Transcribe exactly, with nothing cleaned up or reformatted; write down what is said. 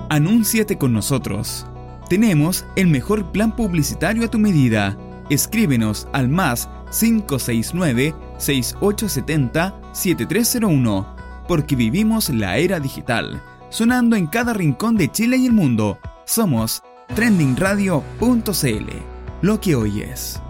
Anúnciate con nosotros. Tenemos el mejor plan publicitario a tu medida. Escríbenos al más cinco seis nueve, seis ocho siete cero, siete tres cero uno, porque vivimos la era digital, sonando en cada rincón de Chile y el mundo. Somos trending radio punto c l, lo que oyes.